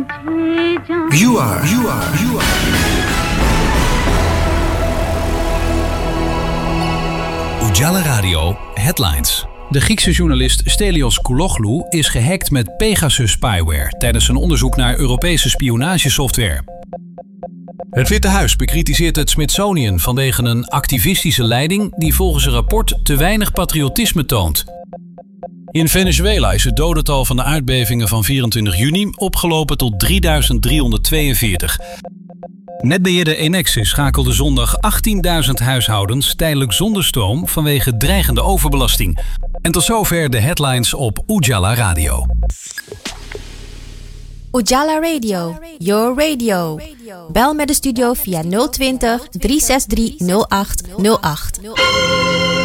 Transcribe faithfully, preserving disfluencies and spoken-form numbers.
You are, you are, you are. Ujala Radio Headlines. De Griekse journalist Stelios Kouloglou is gehackt met Pegasus spyware tijdens een onderzoek naar Europese spionagesoftware. Het Witte Huis bekritiseert het Smithsonian vanwege een activistische leiding die volgens een rapport te weinig patriotisme toont. In Venezuela is het dodental van de aardbevingen van vierentwintig juni opgelopen tot drieduizend driehonderdtweeënveertig. Netbeheerder Enexis schakelde zondag achttienduizend huishoudens tijdelijk zonder stroom vanwege dreigende overbelasting. En tot zover de headlines op Ujala Radio. Ujala Radio, your radio. Bel met de studio via nul twintig, drie zes drie, nul acht nul acht.